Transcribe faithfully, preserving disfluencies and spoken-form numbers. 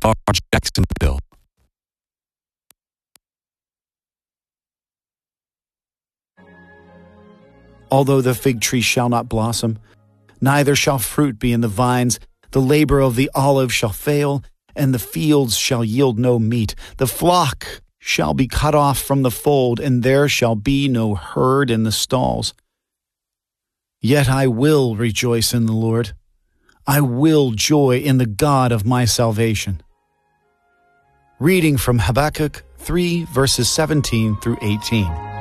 Jacksonville. Although the fig tree shall not blossom, neither shall fruit be in the vines, the labor of the olive shall fail, and the fields shall yield no meat. The flock shall be cut off from the fold, and there shall be no herd in the stalls. Yet I will rejoice in the Lord. I will joy in the God of my salvation. Reading from Habakkuk three, verses seventeen through eighteen.